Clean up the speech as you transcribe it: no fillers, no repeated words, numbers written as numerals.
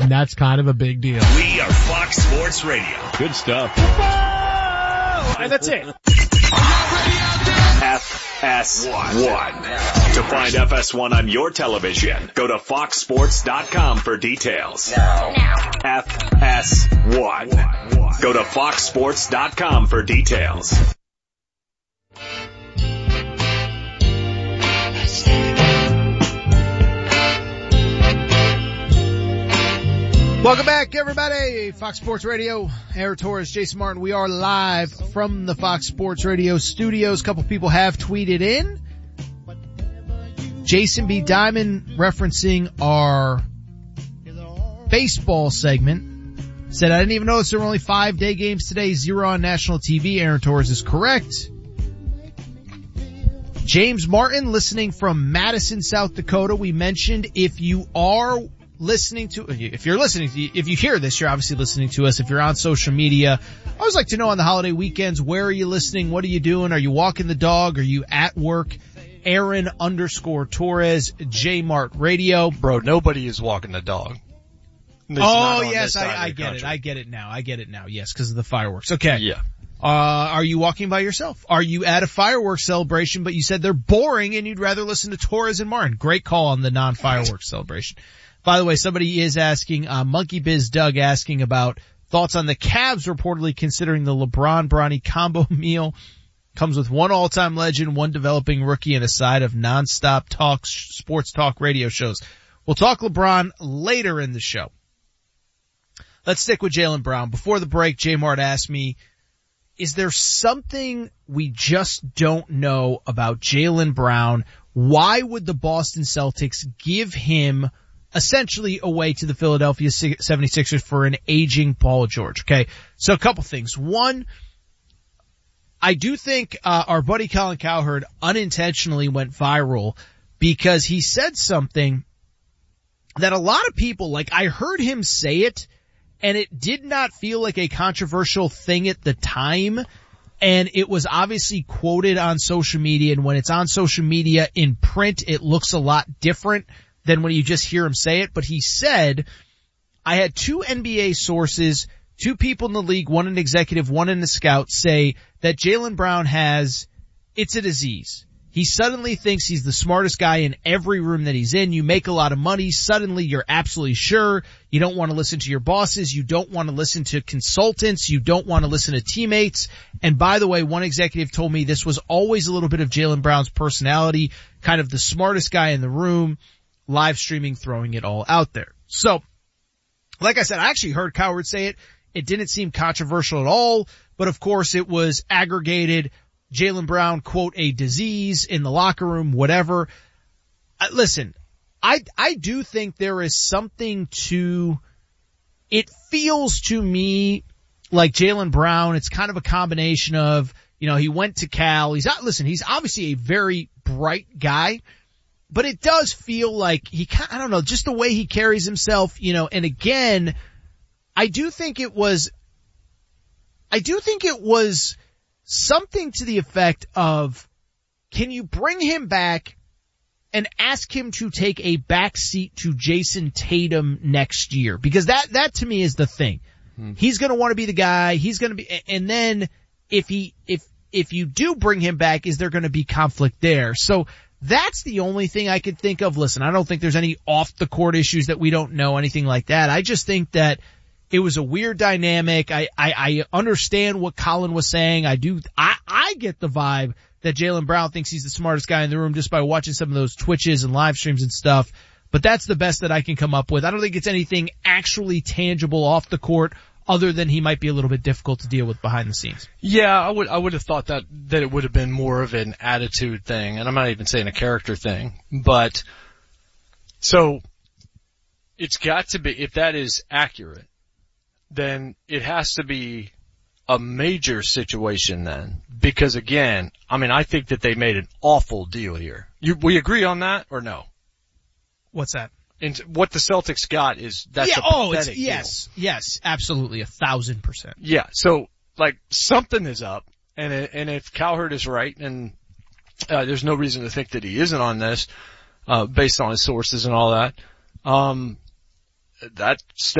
And that's kind of a big deal. We are Fox Sports Radio. Good stuff. And that's it. FS1. To find FS1 on your television, go to foxsports.com for details. Now. FS1. Go to foxsports.com for details. Welcome back, everybody. Fox Sports Radio, Eric Torres, Jason Martin. We are live from the Fox Sports Radio studios. A couple people have tweeted in. Jason B. Diamond, referencing our baseball segment, said, I didn't even notice there were only 5 day games today, 0 on national TV. Aaron Torres is correct. James Martin, listening from Madison, South Dakota. We mentioned if you hear this, you're obviously listening to us. If you're on social media, I always like to know on the holiday weekends, where are you listening? What are you doing? Are you walking the dog? Are you at work? Aaron_Torres, J-Mart Radio. Bro, nobody is walking the dog. Oh, yes, I get it. I get it now. Yes, because of the fireworks. Okay. Yeah. Are you walking by yourself? Are you at a fireworks celebration, but you said they're boring and you'd rather listen to Torres and Martin? Great call on the non-fireworks celebration. By the way, somebody is asking, Monkey Biz Doug asking about thoughts on the Cavs reportedly considering the LeBron-Bronny combo meal. Comes with one all-time legend, one developing rookie, and a side of non-stop sports talk radio shows. We'll talk LeBron later in the show. Let's stick with Jaylen Brown. Before the break, J-Mart asked me, is there something we just don't know about Jaylen Brown? Why would the Boston Celtics give him essentially away to the Philadelphia 76ers for an aging Paul George? Okay, so a couple things. One, I do think our buddy Colin Cowherd unintentionally went viral because he said something that a lot of people, like, I heard him say it, and it did not feel like a controversial thing at the time, and it was obviously quoted on social media, and when it's on social media in print, it looks a lot different than when you just hear him say it. But he said, I had 2 NBA sources, 2 people in the league, one an executive, one in a scout, say that Jaylen Brown it's a disease. He suddenly thinks he's the smartest guy in every room that he's in. You make a lot of money. Suddenly you're absolutely sure. You don't want to listen to your bosses. You don't want to listen to consultants. You don't want to listen to teammates. And by the way, one executive told me this was always a little bit of Jaylen Brown's personality, kind of the smartest guy in the room, live streaming, throwing it all out there. So, like I said, I actually heard Cowherd say it. It didn't seem controversial at all, but of course it was aggregated. Jaylen Brown, quote, a disease in the locker room, whatever. Listen, I do think there is something to, it feels to me like Jaylen Brown, it's kind of a combination of, he went to Cal. He's obviously a very bright guy, but it does feel like I don't know, just the way he carries himself, and again, I do think it was something to the effect of, can you bring him back and ask him to take a back seat to Jason Tatum next year? Because that to me is the thing. He's going to want to be the guy. He's going to be, and then if you do bring him back, is there going to be conflict there? So that's the only thing I could think of. Listen, I don't think there's any off the court issues that we don't know, anything like that. I just think that it was a weird dynamic. I understand what Colin was saying. I get the vibe that Jaylen Brown thinks he's the smartest guy in the room just by watching some of those Twitches and live streams and stuff. But that's the best that I can come up with. I don't think it's anything actually tangible off the court other than he might be a little bit difficult to deal with behind the scenes. Yeah, I would have thought that it would have been more of an attitude thing, and I'm not even saying a character thing. But so it's got to be, if that is accurate, then it has to be a major situation then. Because again, I think that they made an awful deal here. We agree on that or no? What's that? And what the Celtics got that's a pathetic deal. Yes, absolutely, 1,000%. Yeah, so something is up, and if Cowherd is right, and there's no reason to think that he isn't on this, based on his sources and all that, that